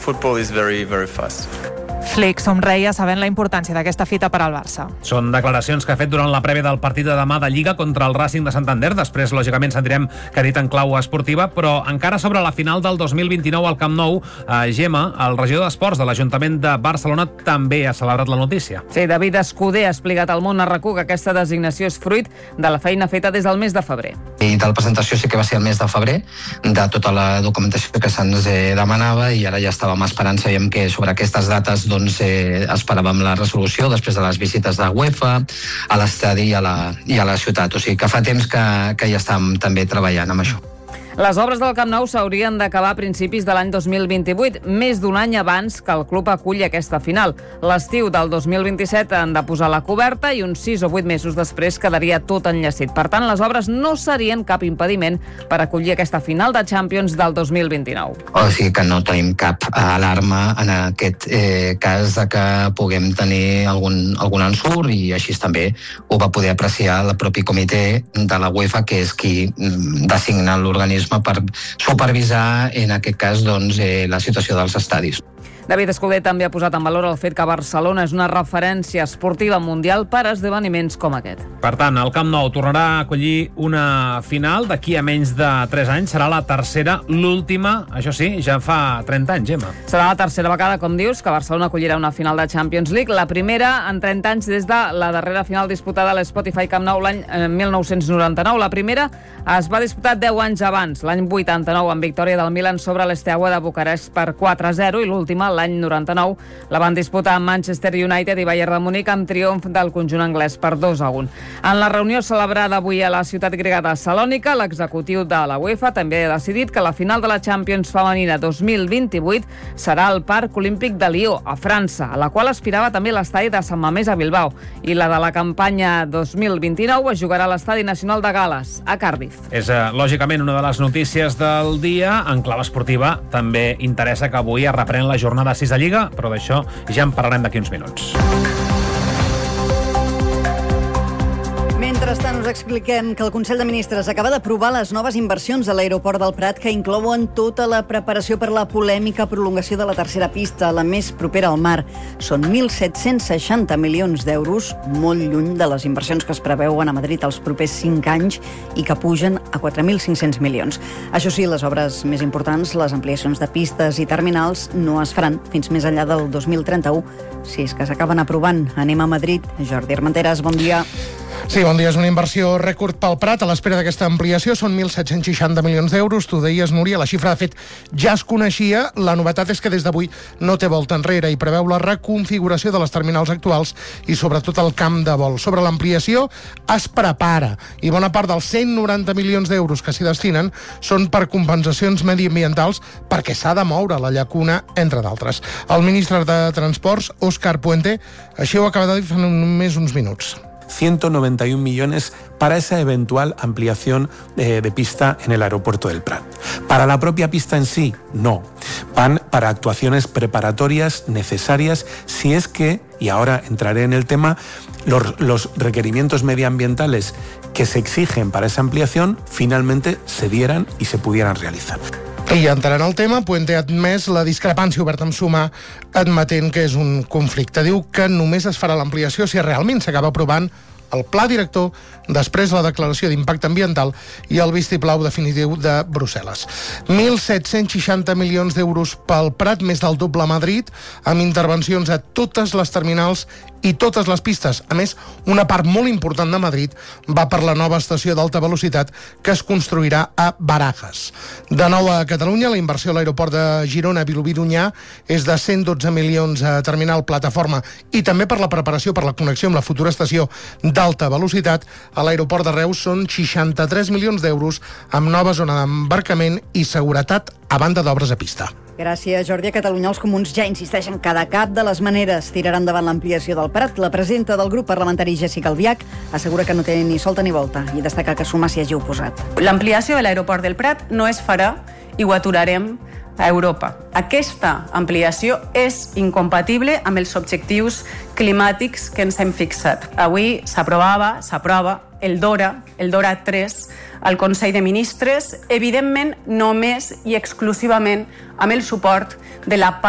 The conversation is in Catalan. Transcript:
football is very, very fast. Flick somreia sabent la importància d'aquesta fita per al Barça. Són declaracions que ha fet durant la prèvia del partit de demà de Lliga contra el Racing de Santander. Després, lògicament, sentirem que ha dit en clau esportiva, però encara sobre la final del 2029 al Camp Nou, Gemma, el regidor d'Esports de l'Ajuntament de Barcelona, també ha celebrat la notícia. Sí, David Escudé ha explicat al món a RAC1 que aquesta designació és fruit de la feina feta des del mes de febrer. I de la presentació sí que va ser el mes de febrer, de tota la documentació que se'ns demanava, i ara ja estàvem esperant, sabíem que sobre aquestes dates esperàvem la resolució després de les visites de UEFA a l'estadi i a la ciutat. O sigui que fa temps que ja estàvem també treballant amb això. Les obres del Camp Nou s'haurien d'acabar a principis de l'any 2028, més d'un any abans que el club aculli aquesta final. L'estiu del 2027 han de posar la coberta i uns 6 o 8 mesos després quedaria tot enllacit. Per tant, les obres no serien cap impediment per acollir aquesta final de Champions del 2029. O sigui que no tenim cap alarma en aquest cas de que puguem tenir algun ensurt, i així també ho va poder apreciar el propi comitè de la UEFA, que és qui designa l'organisme per supervisar, en aquest cas, la situació dels estadis. David Escudé també ha posat en valor el fet que Barcelona és una referència esportiva mundial per a esdeveniments com aquest. Per tant, el Camp Nou tornarà a acollir una final d'aquí a menys de 3 anys. Serà la tercera, l'última, això sí, ja fa 30 anys, Gemma. Serà la tercera vegada, com dius, que Barcelona acollirà una final de Champions League, la primera en 30 anys des de la darrera final disputada a l'Spotify Camp Nou l'any 1999. La primera es va disputar 10 anys abans, l'any 89, amb victòria del Milan sobre l'Esteaua de Bucarest per 4-0, i l'última, l'any 99, la van disputar amb Manchester United i Bayern de Múnich, amb triomf del conjunt anglès per 2-1. En la reunió celebrada avui a la ciutat grega de Salònica, l'executiu de la UEFA també ha decidit que la final de la Champions femenina 2028 serà al Parc Olímpic de Lió, a França, a la qual aspirava també l'estadi de Sant Mamés a Bilbao, i la de la campanya 2029 es jugarà a l'Estadi Nacional de Gal·les, a Cardiff. És, lògicament, una de les notícies del dia. En clau esportiva també interessa que avui es reprèn la jornada 6 de Lliga, però d'això ja en parlarem d'aquí uns minuts. Mentrestant, us expliquem que el Consell de Ministres acaba d'aprovar les noves inversions a l'aeroport del Prat, que inclouen tota la preparació per la polèmica prolongació de la tercera pista, la més propera al mar. Són 1.760 milions d'euros, molt lluny de les inversions que es preveuen a Madrid els propers 5 anys i que pugen a 4.500 milions. Això sí, les obres més importants, les ampliacions de pistes i terminals, no es faran fins més enllà del 2031, si és que s'acaben aprovant. Anem a Madrid. Jordi Armenteres, bon dia. Sí, bon dia. És una inversió rècord pel Prat. A l'espera d'aquesta ampliació són 1.760 milions d'euros. Tu deies, Núria, la xifra de fet ja es coneixia. La novetat és que des d'avui no té volta enrere i preveu la reconfiguració de les terminals actuals i sobretot el camp de vol. Sobre l'ampliació es prepara i bona part dels 190 milions d'euros que s'hi destinen són per compensacions mediambientals perquè s'ha de moure la llacuna, entre d'altres. El ministre de Transports, Óscar Puente, així ho acaba de dir fa només uns minuts. 191 millones para esa eventual ampliación de pista en el aeropuerto del Prat. Para la propia pista en sí, no. Van para actuaciones preparatorias necesarias si es que, y ahora entraré en el tema, los requerimientos medioambientales que se exigen para esa ampliación finalmente se dieran y se pudieran realizar. I entrant al tema, Puente ha admès la discrepància oberta amb Sumar, admetent que és un conflicte. Diu que només es farà l'ampliació si realment s'acaba aprovant el pla director, després la declaració d'impacte ambiental i el vistiplau definitiu de Brussel·les. 1.760 milions d'euros pel Prat, més del doble a Madrid, amb intervencions a totes les terminals i totes les pistes. A més, una part molt important de Madrid va per la nova estació d'alta velocitat que es construirà a Barajas. De nou a Catalunya, la inversió a l'aeroport de Girona Vilobí d'Onyar és de 112 milions a terminal, plataforma i també per la preparació per la connexió amb la futura estació d'alta velocitat. A l'aeroport de Reus són 63 milions d'euros amb nova zona d'embarcament i seguretat a banda d'obres a pista. Gràcies, Jordi. A Catalunya els comuns ja insisteixen que de cap de les maneres tiraran davant l'ampliació del Prat. La presidenta del grup parlamentari, Jéssica Albiach, assegura que no té ni solta ni volta i destaca que Sumar s'hi hagi oposat. L'ampliació de l'aeroport del Prat no es farà i ho aturarem a Europa. Aquesta ampliació és incompatible amb els objectius climàtics que ens hem fixat. Avui s'aprova el DORA 3 al Consell de Ministres, evidentment només i exclusivament amb el suport de la